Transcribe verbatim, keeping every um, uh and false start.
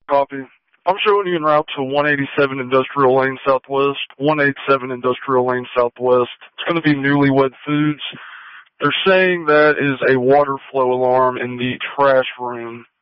Copy. I'm showing you en route to one eighty-seven Industrial Lane Southwest, one eighty-seven Industrial Lane Southwest. It's going to be Newlywed Foods. They're saying that is a water flow alarm in the trash room.